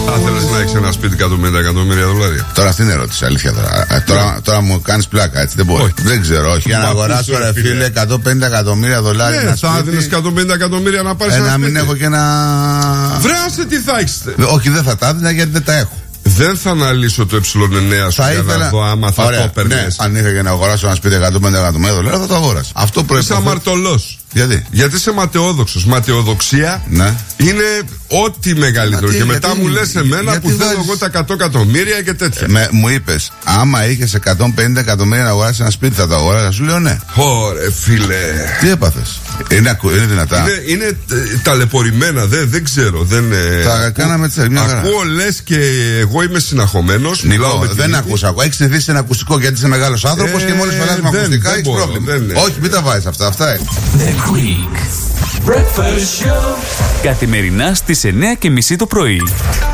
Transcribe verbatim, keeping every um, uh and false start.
Θα ήθελες να έχεις ένα σπίτι εκατόν πενήντα εκατομμύρια δολάρια? Τώρα αυτή είναι ερώτηση, αλήθεια τώρα. Yeah. Τώρα, τώρα μου κάνεις πλάκα, έτσι δεν μπορεί. Όχι. Δεν ξέρω, όχι. Αν αγοράσω ρε φίλε εκατόν πενήντα εκατομμύρια δολάρια. Ναι, θα έδινες εκατόν πενήντα εκατομμύρια να πάρεις ε, ένα να σπίτι. μην έχω και ένα. Βράσε τι θα έχεις. Όχι, δεν θα τα έδινα γιατί δεν τα έχω. Δεν θα αναλύσω το ε εννέα σου για ήθελα... να δω άμα θα Ωραία, το παίρνεις. Ναι, αν είχα και να αγοράσω ένα σπίτι εκατόν πενήντα εκατομμύρια δολάρια θα το αγόρασα. Αυτό προϋποθέτει. Είσαι αμαρτωλός. Γιατί? Γιατί είσαι ματαιόδοξος. Ματαιοδοξία ναι. είναι ό,τι μεγαλύτερο. Γιατί, και μετά γιατί, μου λες εμένα που θέλω εγώ τα εκατό εκατομμύρια και τέτοια. Με, μου είπες, άμα είχες εκατόν πενήντα εκατομμύρια να αγοράσεις ένα σπίτι, θα το αγοράσεις? Σου λέω ναι. Ωρε φίλε. Τι έπαθες? Είναι, είναι δυνατά. Είναι, είναι ταλαιπωρημένα, δεν, δεν ξέρω. Δεν, θα ακού, κάναμε έτσι μια χαρά. Ακούω λες και εγώ είμαι συναχωμένος. Νικό, δεν ακούς ακόμα. Έχεις συνηθίσει ένα ακουστικό γιατί είσαι μεγάλος άνθρωπος ε, και μόλις φωνάζεις με ακουστικά έχεις πρόβλημα. Δεν, όχι, μην τα βάζεις αυτά. Αυτά είναι. The Greek Breakfast Show. Καθημερινά στις εννιά και μισή το πρωί.